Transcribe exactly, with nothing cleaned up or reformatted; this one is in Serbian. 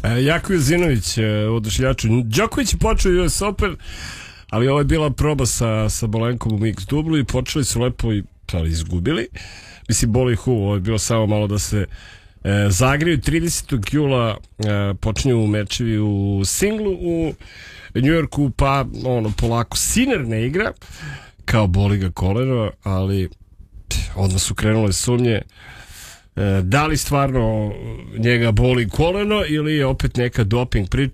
E, Jako Jezinović, odušljaču. Đoković je počeo U S Open, ali ovo je bila proba sa, sa Bolenkom u mix dublu i počeli su lepo i ali izgubili. Mislim, boli hu, ovo je bilo samo malo da se e, zagriju. tridesetog jula e, počinju mečevi u singlu u Njujorku, pa ono, polako Sinner ne igra, kao boli ga koleno, ali odmah su krenule sumnje e, da li stvarno njega boli koleno ili je opet neka doping priča.